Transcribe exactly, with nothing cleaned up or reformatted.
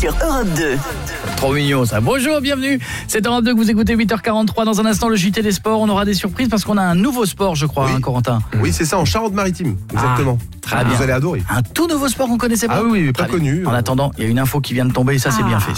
sur Europe deux. Trop mignon ça. Bonjour, bienvenue. C'est Europe deux que vous écoutez, huit heures quarante-trois. Dans un instant, le J T des sports. On aura des surprises parce qu'on a un nouveau sport, je crois, Oui. hein, Corentin. Oui, c'est ça, en Charente-Maritime, exactement. Ah, très Ah, bien. Vous allez adorer. Un tout nouveau sport qu'on connaissait pas. Ah oui, oui, pas Très bien. connu. En attendant, il y a une info qui vient de tomber et ça, c'est Ah. bien fait.